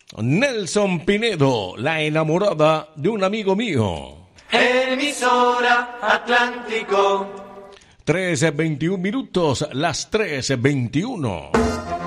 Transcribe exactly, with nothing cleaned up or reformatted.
Nelson Pinedo, la enamorada de un amigo mío. Emisora Atlántico. trece veintiún minutos, las trece veintiuno.